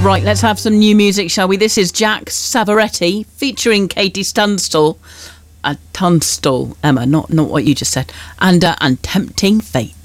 Right, let's have some new music, shall we? This is Jack Savoretti featuring Katie Tunstall. Tunstall, Emma, not what you just said. And Tempting Fate.